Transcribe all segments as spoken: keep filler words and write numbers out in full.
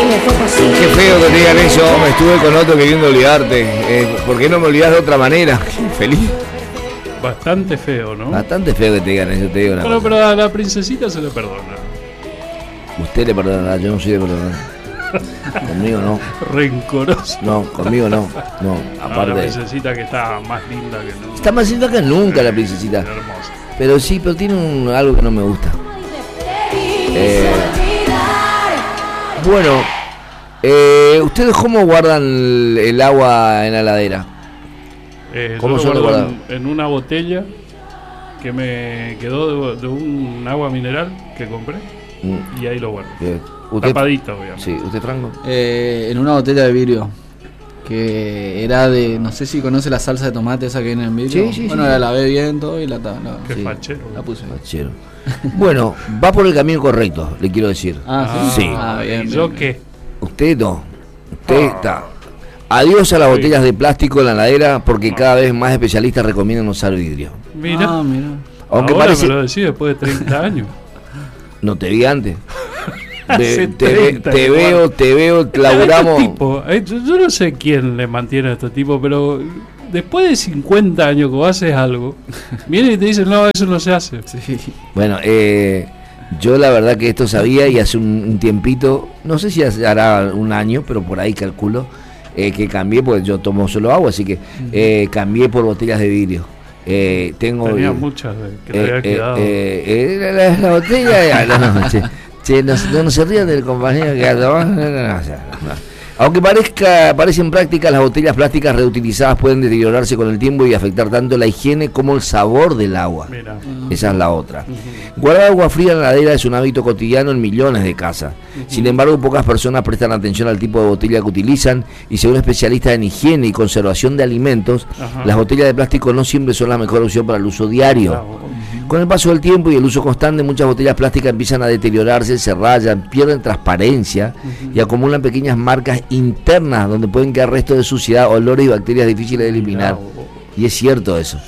Qué feo que te digan eso, me estuve con otro queriendo olvidarte. Eh, ¿Por qué no me olvidas de otra manera? Feliz. Bastante feo, ¿no? Bastante feo que te digan eso, te digo una Bueno, cosa. pero a la princesita se le perdona. Usted le perdonará, yo no soy de perdonar. Conmigo no. Rencoroso. No, conmigo no. No, aparte. No, la princesita que está más linda que nunca. Está más linda que nunca la princesita. Hermosa. Pero sí, pero tiene un, algo que no me gusta. Eh, bueno, eh, ¿ustedes cómo guardan el, el agua en la heladera? Eh, ¿Cómo yo suele lo guardo guardar? en, en una botella que me quedó de, de un agua mineral que compré Mm. y ahí lo guardo. Eh, ¿Usted, Tapadito, obviamente. sí, ¿usted, Franco? Eh, en una botella de vidrio que era de, no sé si conoce la salsa de tomate esa que viene en vidrio. Sí, sí, bueno, sí. la lavé bien todo y la, la, Qué Sí. fachero. la puse. Fachero. Bueno, va por el camino correcto, le quiero decir. Ah, sí. Sí. Ah, bien, ¿Y bien, yo bien. qué? Usted no. Usted Ah. está. Adiós a las Sí. botellas de plástico en la heladera porque Ah. cada vez más especialistas recomiendan usar vidrio. Mira. Ah, mira. Aunque ahora parece. me lo decís después de treinta años. No te vi antes. Hace Te, te ve- treinta te igual. veo, te veo, Estos laburamos. tipos, eh, yo, yo no sé quién le mantiene a estos tipos, pero después de cincuenta años que vos haces algo, vienen y te dicen, no, eso no se hace. Sí. Bueno, eh, yo la verdad que esto sabía y hace un, un tiempito, no sé si hace- hará un año, pero por ahí calculo, eh, que cambié, porque yo tomo solo agua, así que eh, cambié por botellas de vidrio. Eh, tengo Tenía eh, muchas de- que te eh, había eh, quedado. eh, eh, la, la- la botella ya, no, no, che, che, no, no, no se rían del compañero que no, no, no, no, o sea, no. Aunque parezca, parecen prácticas, las botellas plásticas reutilizadas pueden deteriorarse con el tiempo y afectar tanto la higiene como el sabor del agua. Mira. Esa es la otra. Guardar agua fría en la heladera es un hábito cotidiano en millones de casas. Sin embargo, pocas personas prestan atención al tipo de botella que utilizan y según especialistas en higiene y conservación de alimentos, Ajá. las botellas de plástico no siempre son la mejor opción para el uso diario. Bravo. Con el paso del tiempo y el uso constante, muchas botellas plásticas empiezan a deteriorarse, se rayan, pierden transparencia y acumulan pequeñas marcas internas donde pueden quedar restos de suciedad, olores y bacterias difíciles de eliminar. Bravo. Y es cierto eso.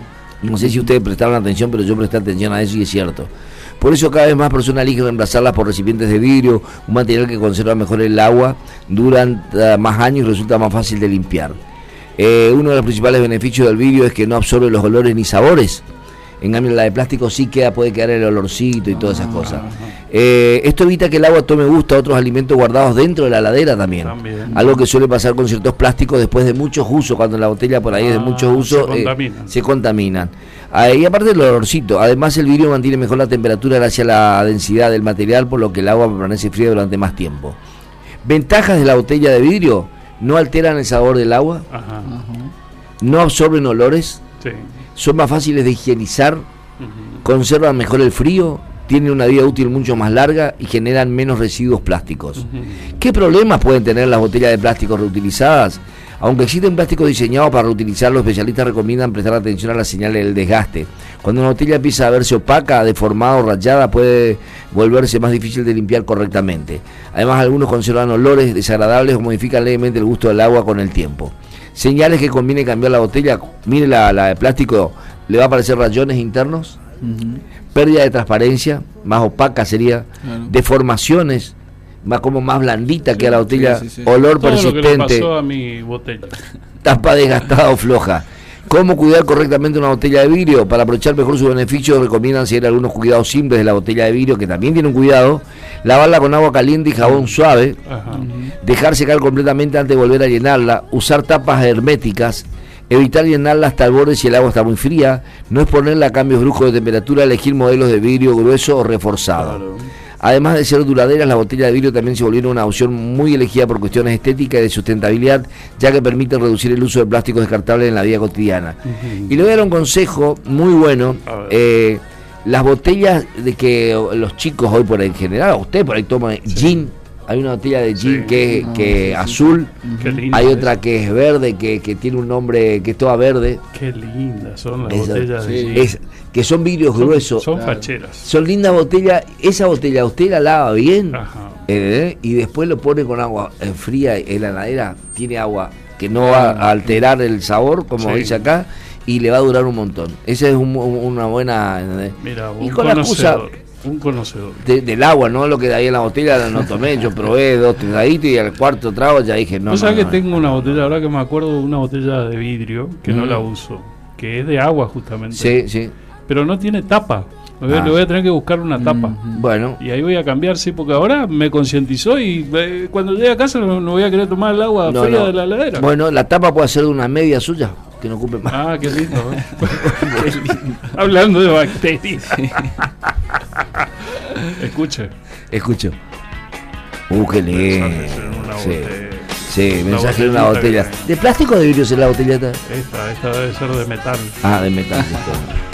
No sé si ustedes prestaron atención, pero yo presté atención a eso y es cierto. Por eso cada vez más personas eligen reemplazarlas por recipientes de vidrio, un material que conserva mejor el agua, duran uh, más años y resulta más fácil de limpiar. Eh, uno de los principales beneficios del vidrio es que no absorbe los olores ni sabores. En cambio, la de plástico sí queda, puede quedar el olorcito y todas esas cosas. Eh, esto evita que el agua tome gusto a otros alimentos guardados dentro de la heladera también. También. Algo que suele pasar con ciertos plásticos después de muchos usos, cuando la botella por ahí es de Ah, muchos usos, se contaminan. se contaminan. Ah, y aparte del olorcito, además el vidrio mantiene mejor la temperatura gracias a la densidad del material, por lo que el agua permanece fría durante más tiempo. Ventajas de la botella de vidrio: no alteran el sabor del agua, Ajá. no absorben olores, Sí. son más fáciles de higienizar, Ujú. conservan mejor el frío, tienen una vida útil mucho más larga y generan menos residuos plásticos. Ujú. ¿Qué problemas pueden tener las botellas de plástico reutilizadas? Aunque existen plásticos diseñados para reutilizar, los especialistas recomiendan prestar atención a las señales del desgaste. Cuando una botella empieza a verse opaca, deformada o rayada, puede volverse más difícil de limpiar correctamente. Además, algunos conservan olores desagradables o modifican levemente el gusto del agua con el tiempo. Señales que conviene cambiar la botella: mire la, la de plástico, le va a aparecer rayones internos, Ujú. pérdida de transparencia, más opaca sería, Claro. deformaciones, más como más blandita que la botella, sí, sí, sí. olor Todo lo que le persistente, pasó a mi botella. tapa desgastada o floja. ¿Cómo cuidar correctamente una botella de vidrio? Para aprovechar mejor sus beneficios, recomiendan seguir algunos cuidados simples de la botella de vidrio, que también tiene un cuidado: lavarla con agua caliente y jabón suave, Ajá. dejar secar completamente antes de volver a llenarla, usar tapas herméticas, evitar llenarla hasta el borde si el agua está muy fría, no exponerla a cambios bruscos de temperatura, elegir modelos de vidrio grueso o reforzado. Claro. Además de ser duraderas, las botellas de vidrio también se volvieron una opción muy elegida por cuestiones estéticas y de sustentabilidad, ya que permiten reducir el uso de plásticos descartables en la vida cotidiana. Ujú. Y le voy a dar un consejo muy bueno. A ver. eh, las botellas de que los chicos hoy por ahí en general, usted por ahí toma gin, hay una botella de gin Sí. que es No, que sí, sí. azul, Qué linda. hay es. otra que es verde, que, que tiene un nombre que es toda verde, Qué lindas son las Esa- botellas de sí. gin. es, que son vidrios Son- gruesos, Son Claro. facheras. son lindas botellas. Esa botella usted la lava bien, Ajá. eh, y después lo pone con agua eh, fría en la heladera, tiene agua que no va a alterar el sabor, como Sí. dice acá, y le va a durar un montón. Esa es un- un- una buena... ¿entendés? Mira, Y un con la excusa, conocedor. Un conocedor. De, del agua, no lo que ahí en la botella, no tomé, yo probé dos, tres traguitos y al cuarto trago ya dije, no. Vos sabés no, que no. tengo una botella, ahora que me acuerdo, una botella de vidrio que Mm. no la uso, que es de agua justamente. Sí, sí. Pero no tiene tapa. Le voy, Ah. le voy a tener que buscar una tapa. Mm. Bueno, Y ahí voy a cambiar, sí, porque ahora me concientizó y eh, cuando llegue a casa no, no voy a querer tomar el agua no, fría no. de la heladera. Bueno, la tapa puede ser de una media suya, que no ocupe más. Ah, qué lindo. ¿eh? Hablando de bacterias. Escuche. Escucho. Uh, qué lindo. Mensajes en una Sí, botella. sí, Una mensaje en una botellita botella. que- ¿De plástico o de vidrio es la botellita? Esta, esta debe ser de metal. Ah, de metal.